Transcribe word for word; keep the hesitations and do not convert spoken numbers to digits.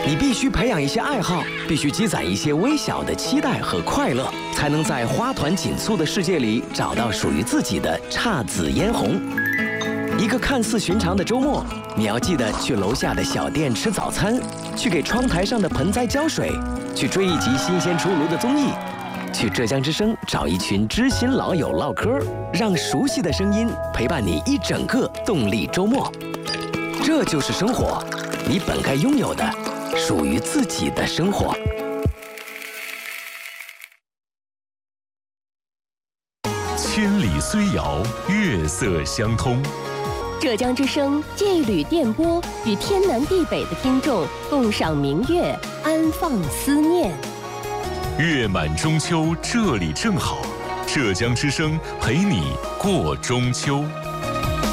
你必须培养一些爱好，必须积攒一些微小的期待和快乐，才能在花团锦簇的世界里找到属于自己的姹紫嫣红。一个看似寻常的周末，你要记得去楼下的小店吃早餐，去给窗台上的盆栽浇水，去追一集新鲜出炉的综艺，去浙江之声找一群知心老友唠嗑，让熟悉的声音陪伴你一整个动力周末。这就是生活，你本该拥有的，属于自己的生活。 千里虽遥，月色相通。 浙江之声借一缕电波，与天南地北的听众共赏明月，安放思念。 月满中秋，这里正好。浙江之声陪你过中秋。